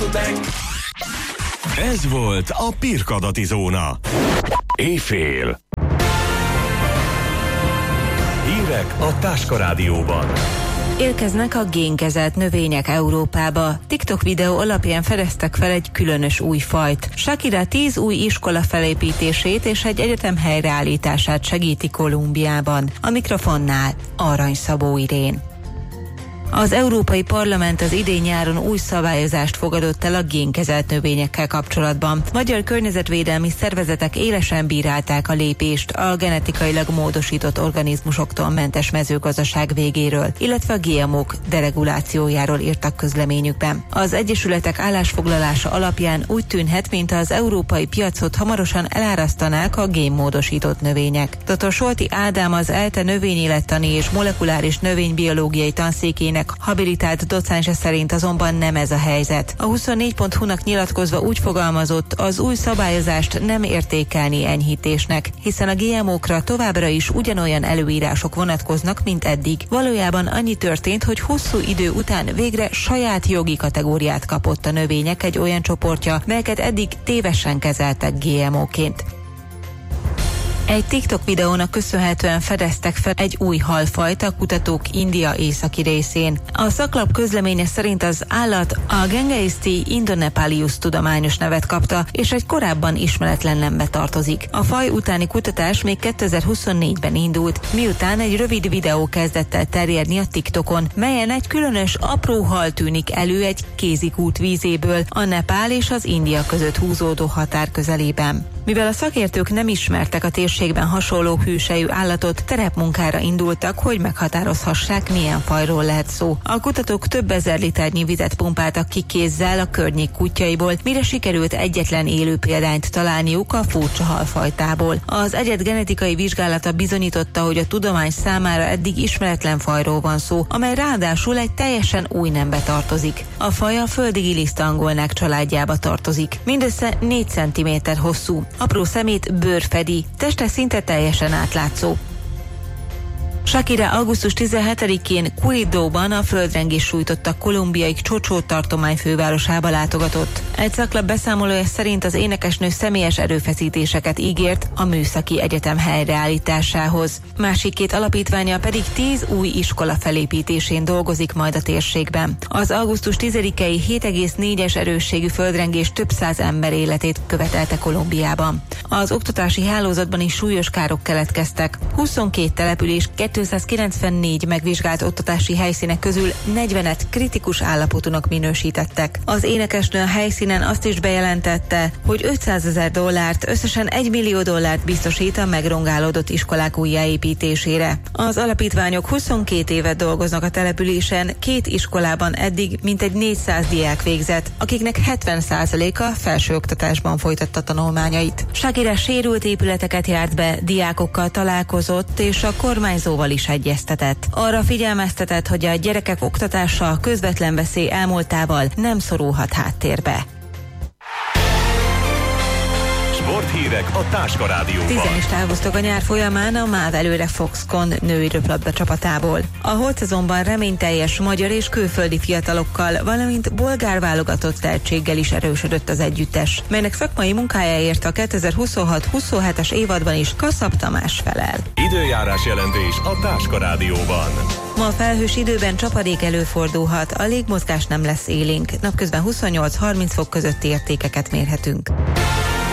Ez volt a Pirkadati Zóna. Éjfél. Hírek a Táska Rádióban. Érkeznek a génkezelt növények Európába. TikTok videó alapján fedeztek fel egy különös új fajt. Shakira 10 új iskola felépítését és egy egyetem helyreállítását segíti Kolumbiában. A mikrofonnál Arany Szabó Irén. Az Európai Parlament az idén nyáron új szabályozást fogadott el a génkezelt növényekkel kapcsolatban. Magyar környezetvédelmi szervezetek élesen bírálták a lépést a genetikailag módosított organizmusoktól mentes mezőgazdaság végéről, illetve a GMO-k deregulációjáról írtak közleményükben. Az egyesületek állásfoglalása alapján úgy tűnhet, mint az európai piacot hamarosan elárasztanák a génmódosított növények. Dr. Solti Ádám, az ELTE növényélettani és molekuláris növénybiológiai tanszékének habilitált docense szerint azonban nem ez a helyzet. A 24.hu-nak nyilatkozva úgy fogalmazott, az új szabályozást nem értékelni enyhítésnek, hiszen a GMO-kra továbbra is ugyanolyan előírások vonatkoznak, mint eddig. Valójában annyi történt, hogy hosszú idő után végre saját jogi kategóriát kapott a növények egy olyan csoportja, melyeket eddig tévesen kezeltek GMO-ként. Egy TikTok videónak köszönhetően fedeztek fel egy új halfajt a kutatók India északi részén. A szaklap közleménye szerint az állat a Gangeistii indonepalius tudományos nevet kapta, és egy korábban ismeretlen nembe tartozik. A faj utáni kutatás még 2024-ben indult, miután egy rövid videó kezdett el terjedni a TikTokon, melyen egy különös apró hal tűnik elő egy kézikút vízéből a Nepál és az India között húzódó határ közelében. Mivel a szakértők nem ismertek a térségben hasonló hűsejű állatot, terepmunkára indultak, hogy meghatározhassák, milyen fajról lehet szó. A kutatók több ezer liternyi vizet pumpáltak ki kézzel a környék kutyaiból, mire sikerült egyetlen élő példányt találniuk a furcsa halfajtából. Az egyed genetikai vizsgálata bizonyította, hogy a tudomány számára eddig ismeretlen fajról van szó, amely ráadásul egy teljesen új nembe tartozik. A faj a földi gilisztangolnák családjába tartozik. Mindössze 4 cm hosszú. Apró szemét bőr fedi, teste szinte teljesen átlátszó. Shakira augusztus 17-én Quibdóban a földrengés sújtotta kolumbiai Chocho tartomány fővárosába látogatott. Egy szaklap beszámolója szerint az énekesnő személyes erőfeszítéseket ígért a Műszaki Egyetem helyreállításához. Másik 2 alapítványa pedig 10 új iskola felépítésén dolgozik majd a térségben. Az augusztus 10-i 7,4-es erősségű földrengés több száz ember életét követelte Kolumbiában. Az oktatási hálózatban is súlyos károk keletkeztek. 22 település 294 megvizsgált oktatási helyszínek közül 40-et kritikus állapotúnak minősítettek. Az énekesnő a helyszínen azt is bejelentette, hogy $500,000, összesen $1 millió biztosít a megrongálódott iskolák újjáépítésére. Az alapítványok 22 évet dolgoznak a településen, 2 iskolában eddig mintegy 400 diák végzett, akiknek 70%-a felsőoktatásban folytatta tanulmányait. Shakira sérült épületeket járt be, diákokkal találkozott és a kormányzóval is egyeztetett. Arra figyelmeztetett, hogy a gyerekek oktatása közvetlen veszély elmúltával nem szorulhat háttérbe. Sporthírek a Táska Rádióban. 10-en is távoztak a nyár folyamán a MÁV előre Foxconn női röplabda csapatából. A holt szezonban reményteljes magyar és külföldi fiatalokkal, valamint bolgár válogatott tehetséggel is erősödött az együttes, melynek szakmai munkájáért a 2026-27-es évadban is Kaszab Tamás felel. Időjárás jelentés a Táska Rádióban. Ma felhős időben csapadék előfordulhat, a légmozgás nem lesz élénk, napközben 28-30 fok közötti értékeket mérhetünk.